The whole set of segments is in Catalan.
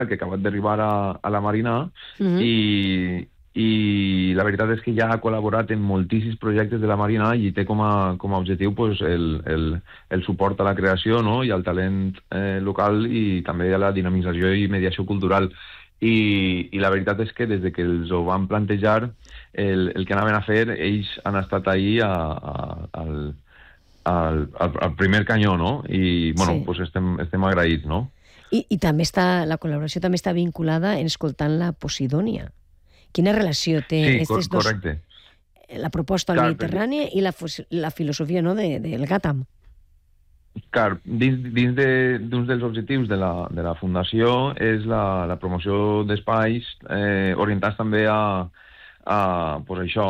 que ha acabat d'arribar a la Marina Mhm. i la veritat és que ja ha col·laborat en moltíssims projectes de la Marina i té com a objectiu pues, el suport a la creació, no? I al talent local i també a la dinamització i mediació cultural. I la veritat és que des de que els ho van plantejar el que anaven a fer, ells han estat ahir al primer canyó, no? I, bueno, Sí. pues estem agraïts, no? I també la col·laboració també està vinculada en escoltant la Posidònia. Quina relació té Sí, aquests dos, correcte. la proposta al Clar, Mediterrani i la filosofia, no, del Gàtam? Clar, dins d'uns dels objectius de la Fundació és la promoció d'espais orientats també pues això,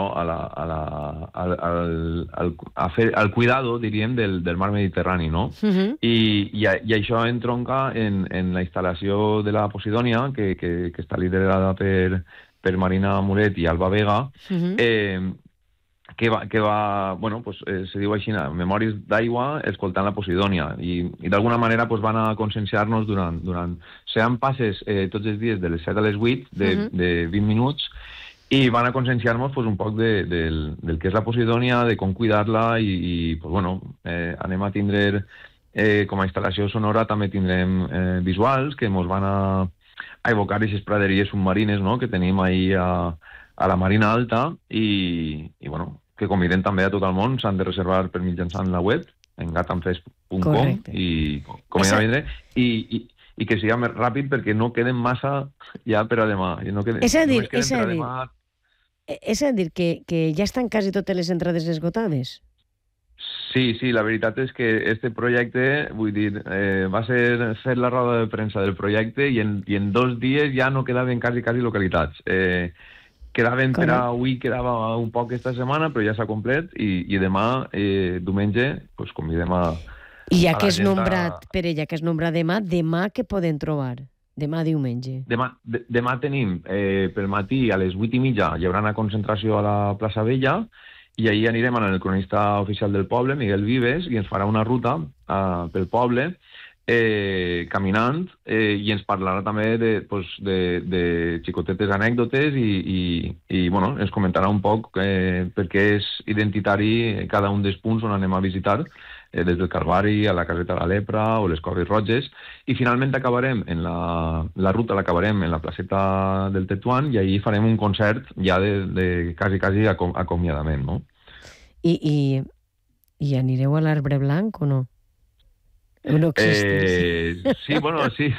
a fer el cuidado, diríem, del mar Mediterrani, no? Mhm. I això entronca en la instal·lació de la Posidònia, que està liderada per Marina Muret i Alba Vega, Mhm. que va bueno, pues, se diu així, Memòries d'aigua escoltant la Posidònia, i d'alguna manera pues, van a conscienciar-nos durant seran passes tots els dies de les 7 a les 8 de 20 minuts, i van a conscienciar-nos pues, un poc del que és la Posidònia, de com cuidar-la, i pues, bueno, anem a tindre com a instal·lació sonora també tindrem visuals que ens van a evocar aquestes praderies submarines, no?, que tenim ahir a la Marina Alta, i bueno, que convidem també a tot el món. S'han de reservar per mitjançant la web, en gatamfest.com, Correcte. i convidem a vindre, i que siga més ràpid perquè no queden massa ja per a demà. És a dir, Només queden per a demà. És a dir, que ja estan quasi totes les entrades esgotades? Sí, la veritat és que este projecte, vull dir, va ser fer la roda de premsa del projecte i en 2 dies ja no quedaven quasi localitats. Quedaven per avui, quedava un poc esta setmana, però ja s'ha complet, i demà, diumenge, pues, convidem a I ja a que la és gent nombrat, Pere, ja que és nombrat demà què poden trobar? Demà diumenge. Demà tenim, pel matí, a les 8:30, hi haurà una concentració a la plaça Vella, i ahir anirem amb el cronista oficial del poble, Miguel Vives, i ens farà una ruta pel poble, caminant, i ens parlarà també de xicotetes anècdotes, i bueno, ens comentarà un poc per què és identitari cada un dels punts on anem a visitar, des del Calvari a la Caseta de la Lepra o les Coves Roges, i finalment acabarem en la ruta l'acabarem en la placeta del Tetuan, i ahir farem un concert ja de quasi acomiadament, no? I anireu a l'Arbre Blanc o no? No existeix. Sí, bueno, sí.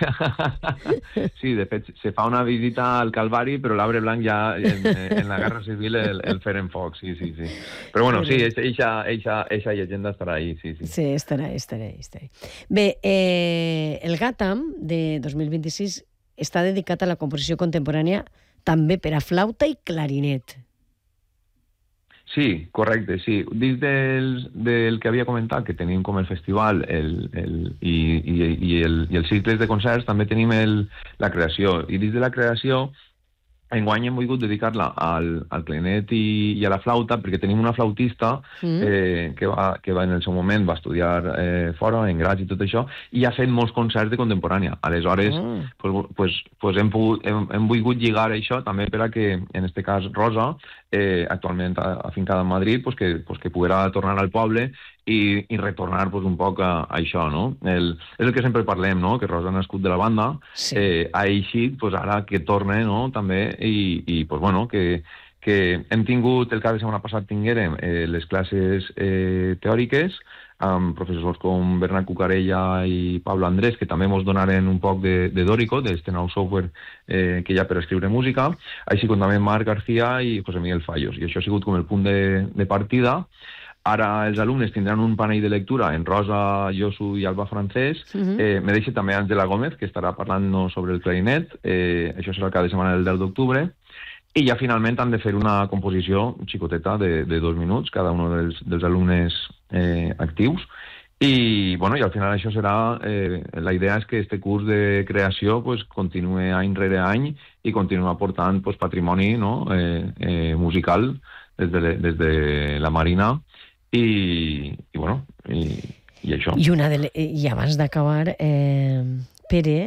Sí, de fet, se fa una visita al Calvari, però l'Arbre Blanc ja en la Guerra Civil el feren foc, sí. Però bueno, sí, eixa llegenda estarà ahí, sí. Sí, estarà. Bé, el Gàtam de 2026 està dedicat a la composició contemporània també per a flauta i clarinet. Sí, correcte, sí. Dins del que havia comentat, que tenim com el festival i els cicles de concerts, també tenim la creació. I dins de la creació, enguany hem volgut dedicar-la al clarinet i a la flauta, perquè tenim una flautista que va en el seu moment va estudiar fora, en Graz i tot això, i ha fet molts concerts de contemporània. Aleshores, pues hem volgut lligar això també per a que, en este cas, Rosa, actualment afincada a Madrid, pues que poguera tornar al poble i retornar pues, un poc a això, no? És el que sempre parlem, no?, que Rosa ha nascut de la banda, ha eixit, pues, ara que torna, no?, també, i pues, bueno, que hem tingut, el cap de setmana passat tinguérem les classes teòriques amb professors com Bernat Cucarella i Pablo Andrés, que també ens donaren un poc de Dorico, d'este nou software que hi ha per escriure música, així com també Marc García i José Miguel Fallos. I això ha sigut com el punt de partida. Ara els alumnes tindran un panell de lectura en Rosa, Josu i Alba Francés. Me deixa també Àngela Gómez, que estarà parlant-nos sobre el clarinet. Això serà el cap de setmana del 10 d'octubre. I ja finalment han de fer una composició xicoteta de 2 minuts, cada un dels alumnes actius. I, bueno, i al final això serà... la idea és que este curs de creació pues, continuï any rere any i continuï aportant pues, patrimoni, no?, musical des de la Marina. I bueno, i això. I abans d'acabar, Pere,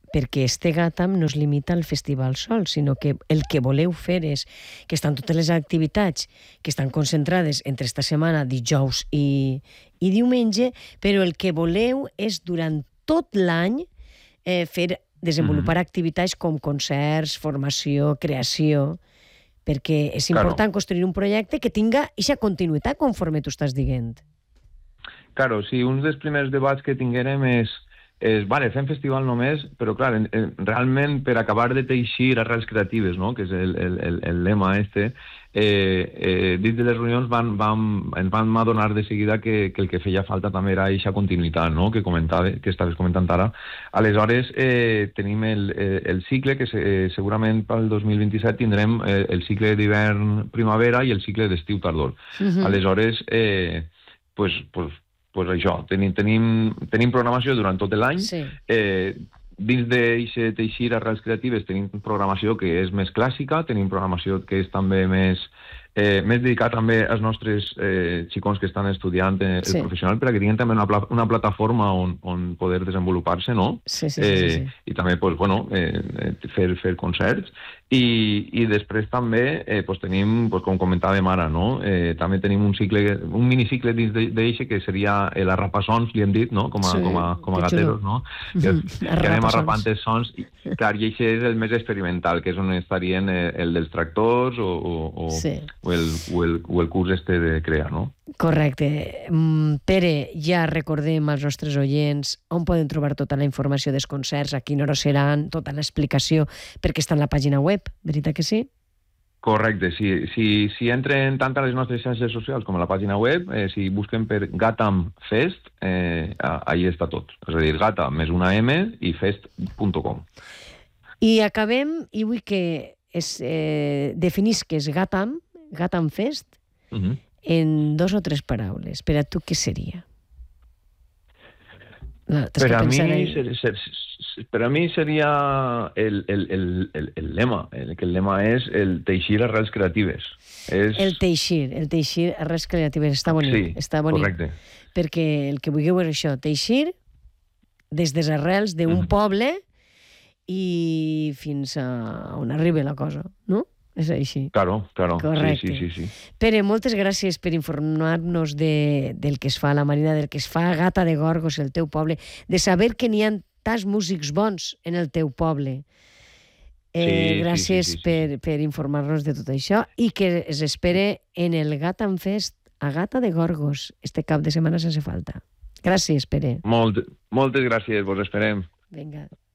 perquè este Gatam no es limita al Festival Sol, sinó que el que voleu fer és que estan totes les activitats que estan concentrades entre esta setmana, dijous i diumenge, però el que voleu és durant tot l'any desenvolupar activitats com concerts, formació, creació, perquè és important construir un projecte que tinga aquesta continuïtat conforme tu estàs dient. Claro, sí, un dels primers debats que tinguérem és vale, fem festival només, però clar, realment per acabar de teixir arrels creatives, no?, que és el lema este, dins de les reunions ens vam adonar de seguida que el que feia falta també era aquesta continuïtat, no?, que estaves comentant ara. Aleshores, tenim el cicle, que segurament pel 2027 tindrem el cicle d'hivern-primavera i el cicle d'estiu-tardor. Aleshores, pues això, tenim programació durant tot l'any. Dins d'aquest teixir arrels creatives tenim programació que és més clàssica, tenim programació que és també més dedicat també als nostres xicons que estan estudiant el professional, perquè tinguin també una plataforma on poder desenvolupar-se, no? I també, pues, bueno, fer concerts. I després també tenim, com comentàvem ara, no?, també tenim un minicicle dins d'eixe que seria l'arrapassons, li hem dit, no?, com a gateros, no?, que anem arrapant els sons. Clar, i això és el més experimental, que és on estarien el dels tractors o el curs este de crear, no? Correcte. Pere, ja recordem als nostres oients on poden trobar tota la informació dels concerts, a quina hora seran, tota l'explicació, perquè està en la pàgina web, veritat que sí? Correcte, sí. Si entren tant a les nostres xarxes socials com a la pàgina web, si busquen per Gatam Fest, ahí està tot. És a dir, Gatam més una M i fest.com. I acabem, i vull que definisques Gatam Fest, en 2 o 3 paraules. Per a tu, què seria? Per a mi seria el lema. El lema és el teixir arrels creatives. El teixir arrels creatives. Està bonic. Sí, correcte. Perquè el que vulgueu és això, teixir des de les arrels d'un poble i fins a on arriba la cosa, no? És així. Claro. Correcte. Sí. Pere, moltes gràcies per informar-nos del que es fa a la Marina, del que es fa a Gata de Gorgos, el teu poble, de saber que n'hi ha tants músics bons en el teu poble. Gràcies per informar-nos de tot això i que es espere en el Gatam Fest a Gata de Gorgos este cap de setmana sense falta. Gràcies, Pere. Moltes gràcies, vos esperem. Vinga.